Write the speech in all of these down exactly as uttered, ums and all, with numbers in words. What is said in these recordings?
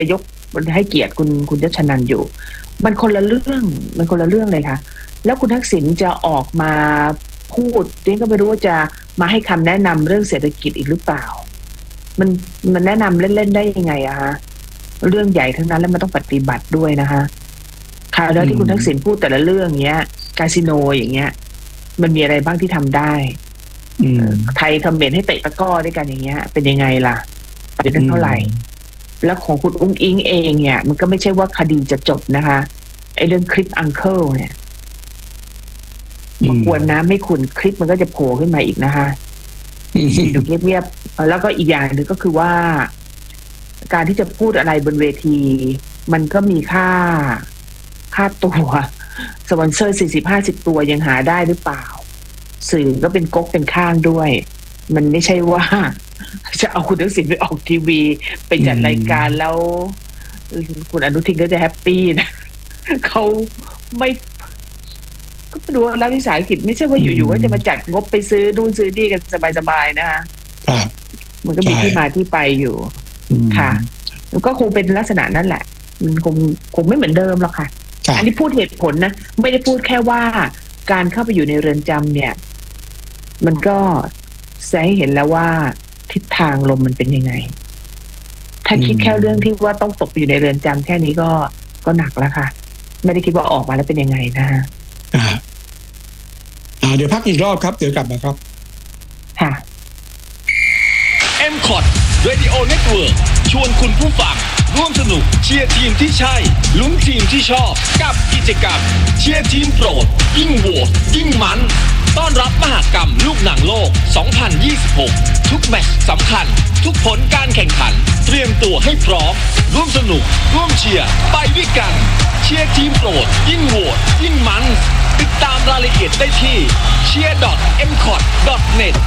ยกให้เกียรติคุณคุณยศนันท์อยู่มันคนละเรื่องมันคนละเรื่องเลยค่ะแล้วคุณทักษิณจะออกมาพูดเรื่องก็ไม่รู้ว่าจะมาให้คำแนะนำเรื่องเศรษฐกิจอีกหรือเปล่ามันมันแนะนำเล่นๆได้ยังไงอะฮะเรื่องใหญ่ทั้งนั้นแล้วมันต้องปฏิบัติด้วยนะคะค่ะแล้วที่คุณทักษิณพูดแต่ละเรื่องเงี้ยคาสิโนอย่างเงี้ยมันมีอะไรบ้างที่ทำได้ไทยคอมเมนต์ให้เตะตะก้อด้วยกันอย่างเงี้ยเป็นยังไงล่ะเป็นเท่าไหร่แล้วของคุณอุ้งอิงเองเนี่ยมันก็ไม่ใช่ว่าคดีจะจบนะคะไอ้เรื่องคลิปอังเคิลเนี่ยมันควรนะไม่คุณคลิปมันก็จะโผล่ขึ้นมาอีกนะคะอยู่เงียบๆแล้วก็อีกอย่างหนึ่งก็คือว่าการที่จะพูดอะไรบนเวทีมันก็มีค่าค่าตัวสปอนเซอร์สี่สิบห้าสิบตัวยังหาได้หรือเปล่าสื่อก็เป็นก๊กเป็นข้างด้วยมันไม่ใช่ว่าจะเอาคุณทักษิณไปออกทีวีไปจัดรายการแล้วคุณอนุทินก็จะแฮปปี้นะเขาไม่ก็ไม่รู้ว่ารัฐวิสาหกิจไม่ใช่ว่าอยู่ๆก็จะมาจัดงบไปซื้อดูซื้อดีกันสบายๆนะคะมันก็มีที่มาที่ไปอยู่ค่ะแล้วก็คงเป็นลักษณะนั้นแหละมันคงคงไม่เหมือนเดิมหรอกค่ะอันนี้พูดเหตุผลนะไม่ได้พูดแค่ว่าการเข้าไปอยู่ในเรือนจำเนี่ยมันก็แสดงให้เห็นแล้วว่าทิศทางลมมันเป็นยังไงถ้าคิดแค่เรื่องที่ว่าต้องตกอยู่ในเรือนจำแค่นี้ก็ก็หนักแล้วค่ะไม่ได้คิดว่าออกมาแล้วเป็นยังไงนะฮะอ่าอ่าเดี๋ยวพักอีกรอบครับเดี๋ยวกลับมาครับค่ะเอ็ม คอท Radio Network ชวนคุณผู้ฟังร่วมสนุกเชียร์ทีมที่ใช่ลุ้นทีมที่ชอบกับกิจกรรมเชียร์ทีมโปรดยิ่งโหวตยิ่งมันต้อนรับมหกรรมลูกหนังโลกสองพันยี่สิบหกทุกแมตช์สำคัญทุกผลการแข่งขันเตรียมตัวให้พร้อมร่วมสนุกร่วมเชียร์ไปด้วยกันเชียร์ทีมโปรดยิ่งโหวตยิ่งมันติดตามรายละเอียดได้ที่ เชียร์ ดอท เอ็ม คอท ดอท เน็ต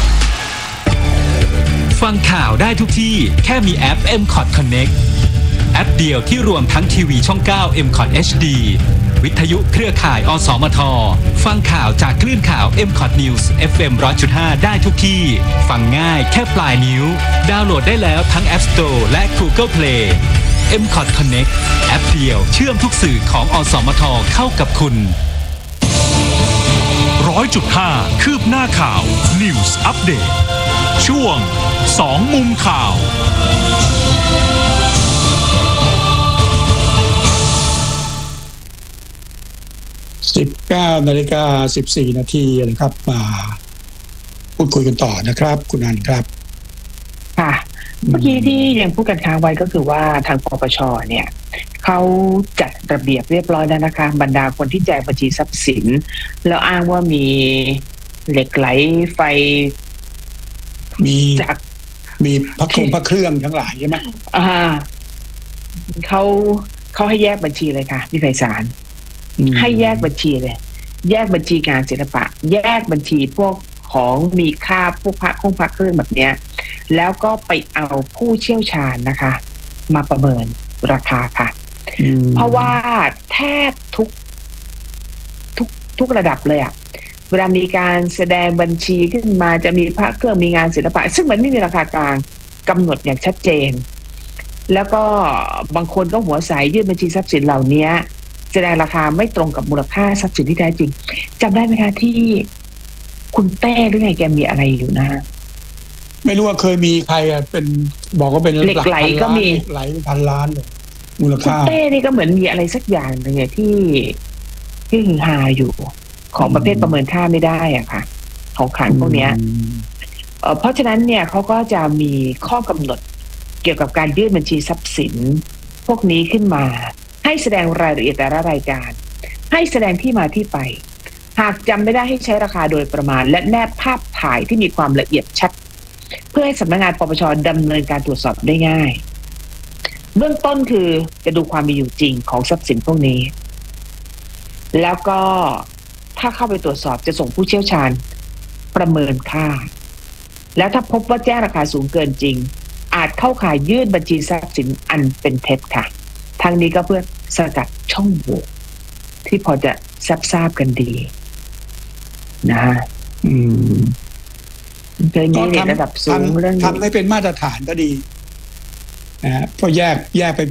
ฟังข่าวได้ทุกที่แค่มีแอป เอ็ม คอท Connect แอปเดียวที่รวมทั้งทีวีช่อง เก้า เอ็ม คอท เอช ดี วิทยุเครือข่ายอสมทฟังข่าวจากคลื่นข่าว เอ็ม คอท News เอฟ เอ็ม หนึ่งร้อยจุดห้า ได้ทุกที่ฟังง่ายแค่ปลายนิ้วดาวน์โหลดได้แล้วทั้ง App Store และ Google Play เอ็ม คอท Connect แอปเดียวเชื่อมทุกสื่อของอสมทเข้ากับคุณร้อยจุดห้า คืบหน้าข่าว News Update ช่วงสองมุมข่าวสิบเก้านาฬิกาสิบสี่นาทีนะครับมาพูดคุยกันต่อนะครับคุณอันครับค่ะเมื่อกี้ที่ยังพูดกันค้างไว้ก็คือว่าทางปปชเนี่ยเขาจัดระเบียบเรียบร้อยแล้วนะคะบรรดาคนที่แจกบัญชีทรัพย์สินแล้วอ้างว่ามีเหล็กไหลไฟมีจากมีพระคงพระเครื่องทั้งหลายใช่ไหมอ่าเขาเขาให้แยกบัญชีเลยค่ะพี่ไพศาลให้แยกบัญชีเลยแยกบัญชีงานศิลปะแยกบัญชีพวกของมีค่าพวกพระคงพระเครื่องแบบเนี้ยแล้วก็ไปเอาผู้เชี่ยวชาญนะคะมาประเมินราคาค่ะเพราะว่าแทบทุกทุกทุกระดับเลยอะเวลามีการแสดงบัญชีขึ้นมาจะมีพระเครื่องมีงานศิลปะซึ่งมันไม่มีราคากลางกำหนดอย่างชัดเจนแล้วก็บางคนก็หัวใสยื่นบัญชีทรัพย์สินเหล่านี้แสดงราคาไม่ตรงกับมูลค่าทรัพย์สินที่แท้จริงจำได้ไหมคะที่คุณเต้หรือไงแกมีอะไรอยู่นะไม่รู้ว่าเคยมีใครเป็นบอกว่าเป็นเหล็กไหลก็มีไหลพันล้านเลยมูลค่าคุณเต้นี่ก็เหมือนมีอะไรสักอย่างหนึ่งที่ที่ฮือฮาอยู่ของประเภทประเมินค่าไม่ได้อ่ะค่ะของขลังพวกเนี้ยเอ่อเพราะฉะนั้นเนี่ยเขาก็จะมีข้อกำหนดเกี่ยวกับการยื่นบัญชีทรัพย์สินพวกนี้ขึ้นมาให้แสดงรายละเอียดแต่ละรายการให้แสดงที่มาที่ไปหากจำไม่ได้ให้ใช้ราคาโดยประมาณและแนบภาพถ่ายที่มีความละเอียดชัดเพื่อให้สำนักงานปปชดำเนินการตรวจสอบได้ง่ายเบื้องต้นคือจะดูความมีอยู่จริงของทรัพย์สินพวกนี้แล้วก็ถ้าเข้าไปตรวจสอบจะส่งผู้เชี่ยวชาญประเมินค่าแล้วถ้าพบว่าแจ้งราคาสูงเกินจริงอาจเข้าข่ายยื่นบัญชีทรัพย์สินอันเป็นเท็จค่ะทั้งนี้ก็เพื่อสกัดช่องโหว่ที่พอจะทราบกันดีนะฮะอืมเคยมีในระดับสูงเรื่องทำให้เป็นมาตรฐานก็ดีนะฮะพอแยกแยกไป